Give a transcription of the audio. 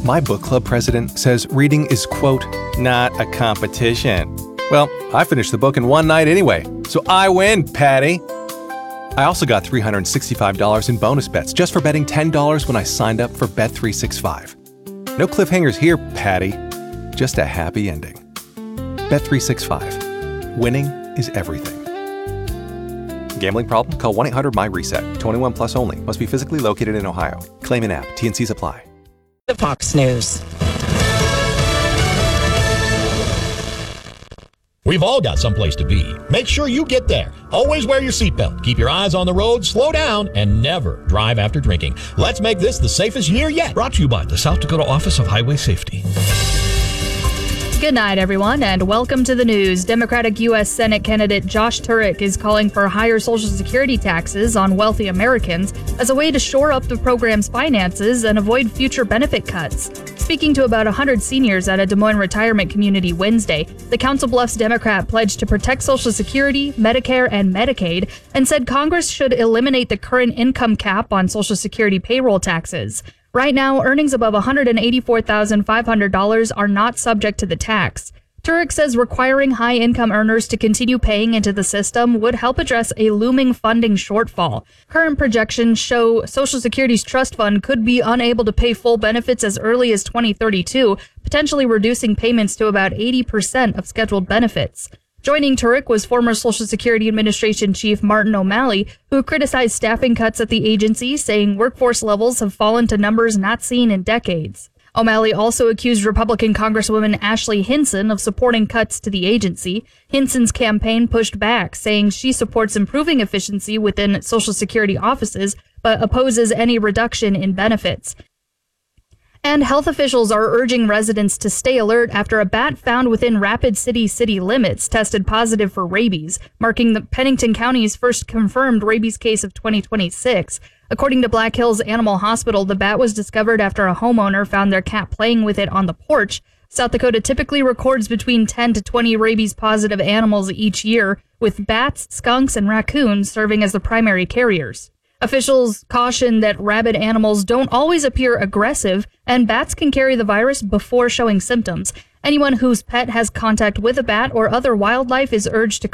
My book club president says reading is, quote, not a competition. Well, I finished the book in one night anyway, so I win, Patty. I also got $365 in bonus bets just for betting $10 when I signed up for Bet365. No cliffhangers here, Patty. Just a happy ending. Bet365. Winning is everything. Gambling problem? Call 1-800-MY-RESET. 21 plus only. Must be physically located in Ohio. Claim in app. T&Cs apply. The Fox News. We've all got someplace to be. Make sure you get there. Always wear your seatbelt. Keep your eyes on the road, slow down, and never drive after drinking. Let's make this the safest year yet. Brought to you by the South Dakota Office of Highway Safety. Good night, everyone, and welcome to the news. Democratic U.S. Senate candidate Josh Turek is calling for higher Social Security taxes on wealthy Americans as a way to shore up the program's finances and avoid future benefit cuts. Speaking to about 100 seniors at a Des Moines retirement community Wednesday, the Council Bluffs Democrat pledged to protect Social Security, Medicare, and Medicaid, and said Congress should eliminate the current income cap on Social Security payroll taxes. Right now, earnings above $184,500 are not subject to the tax. Turek says requiring high-income earners to continue paying into the system would help address a looming funding shortfall. Current projections show Social Security's trust fund could be unable to pay full benefits as early as 2032, potentially reducing payments to about 80% of scheduled benefits. Joining Turek was former Social Security Administration Chief Martin O'Malley, who criticized staffing cuts at the agency, saying workforce levels have fallen to numbers not seen in decades. O'Malley also accused Republican Congresswoman Ashley Hinson of supporting cuts to the agency. Hinson's campaign pushed back, saying she supports improving efficiency within Social Security offices, but opposes any reduction in benefits. And health officials are urging residents to stay alert after a bat found within Rapid City city limits tested positive for rabies, marking the Pennington County's first confirmed rabies case of 2026. According to Black Hills Animal Hospital, the bat was discovered after a homeowner found their cat playing with it on the porch. South Dakota typically records between 10 to 20 rabies-positive animals each year, with bats, skunks, and raccoons serving as the primary carriers. Officials caution that rabid animals don't always appear aggressive, and bats can carry the virus before showing symptoms. Anyone whose pet has contact with a bat or other wildlife is urged to